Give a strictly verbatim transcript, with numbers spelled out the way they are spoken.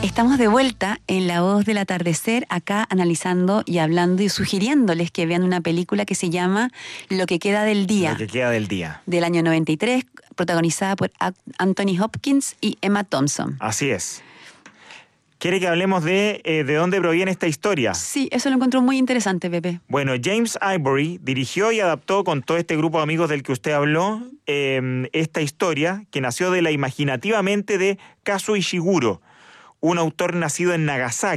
Estamos de vuelta en La Voz del Atardecer, acá analizando y hablando y sugiriéndoles que vean una película que se llama Lo que queda del día. Lo que queda del día. Del año noventa y tres, protagonizada por Anthony Hopkins y Emma Thompson. Así es. ¿Quiere que hablemos de, eh, de dónde proviene esta historia? Sí, eso lo encontró muy interesante, Pepe. Bueno, James Ivory dirigió y adaptó con todo este grupo de amigos del que usted habló eh, esta historia que nació de la imaginativa mente de Kazuo Ishiguro, un autor nacido en Nagasaki.